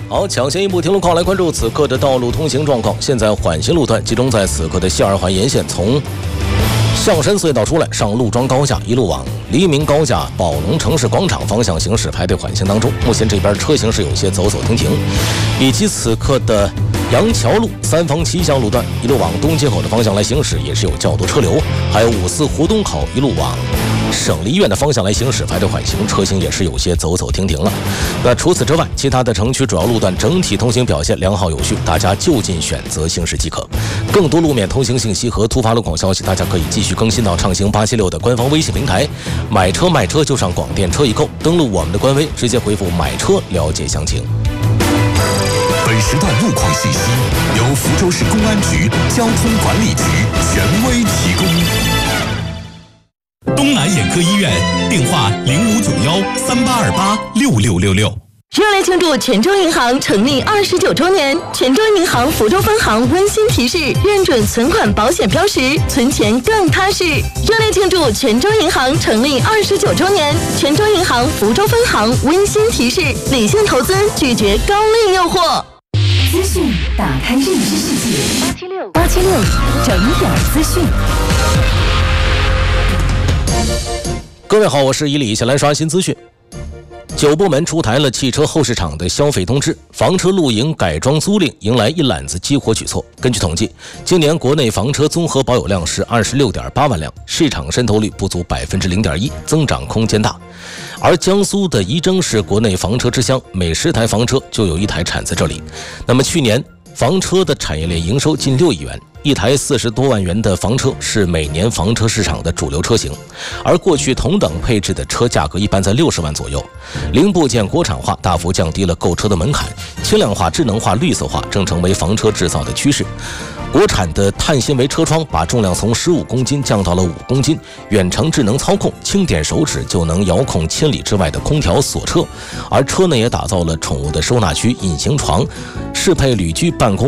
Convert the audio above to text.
好，抢先一步听路况来关注此刻的道路通行状况。现在缓行路段集中在此刻的西二环沿线，从象山隧道出来，上陆庄高架，一路往黎明高架、宝龙城市广场方向行驶，排队缓行当中。目前这边车行是有些走走停停，以及此刻的杨桥路三坊七巷路段，一路往东街口的方向来行驶，也是有较多车流。还有五四胡同口一路往省立医院的方向来行驶，排队缓行，车行也是有些走走停停了。那除此之外，其他的城区主要路段整体通行表现良好有序，大家就近选择行驶即可。更多路面通行信息和突发路况消息，大家可以继续更新到畅行876的官方微信平台。买车卖车就上广电车易购，登录我们的官微，直接回复买车了解详情。 本时段路况信息由福州市公安局交通管理局权威提供。东南眼科医院电话059138286666。 热烈庆祝泉州银行成立29周年，泉州银行福州分行温馨提示：认准存款保险标识，存钱更踏实。热烈庆祝泉州银行成立29周年，泉州银行福州分行温馨提示：理性投资，拒绝高利诱惑。 资讯打开认知世界，876整点资讯。 各位好，我是伊利，先来刷新资讯。9部门出台了汽车后市场的消费通知，房车露营改装租赁迎来一揽子激活举措。根据统计，今年国内房车综合保有量是26.8万辆，市场渗透率不足0.1%，增长空间大。而江苏的仪征是国内房车之乡，每10台房车就有1台产自这里。那么去年房车的产业链营收近6亿元，一台40多万元的房车是每年房车市场的主流车型，而过去同等配置的车价格一般在60万左右。零部件国产化大幅降低了购车的门槛，轻量化、智能化、绿色化正成为房车制造的趋势。国产的碳纤维车窗把重量从15公斤降到了5公斤，远程智能操控，轻点手指就能遥控千里之外的空调锁车。而车内也打造了宠物的收纳区、隐形床，适配旅居办公